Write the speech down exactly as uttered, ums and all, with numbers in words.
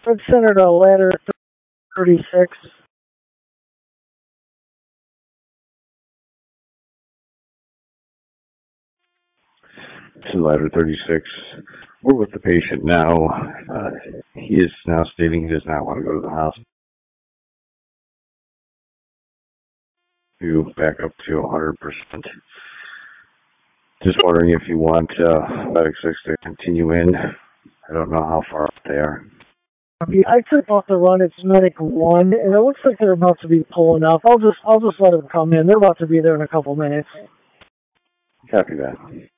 Fred Center to ladder thirty-six. To ladder thirty-six. We're with the patient now. Uh, he is now stating he does not want to go to the hospital. To back up to one hundred percent. Just wondering if you want uh, Medic six to continue in. I don't know how far up they are. I took off the run. It's Medic one, and it looks like they're about to be pulling up. I'll just I'll just let them come in. They're about to be there in a couple minutes. Copy that.